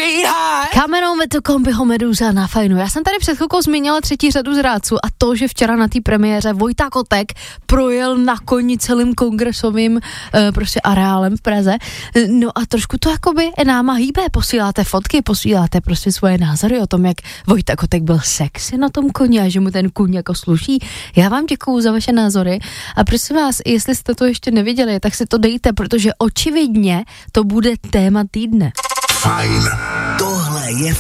Kamenou to kombiho Meduza na Fajnu. Já jsem tady před chvilkou zmínila 3. řadu zrádců a to, že včera na té premiéře Vojta Kotek projel na koni celým kongresovým prostě areálem v Praze. No a trošku to jakoby náma hýbe. Posíláte fotky, posíláte prostě svoje názory o tom, jak Vojta Kotek byl sexy na tom koni a že mu ten kůň jako sluší. Já vám děkuju za vaše názory a prosím vás, jestli jste to ještě neviděli, tak si to dejte, protože očividně to bude téma týdne. Fajn. Tohle je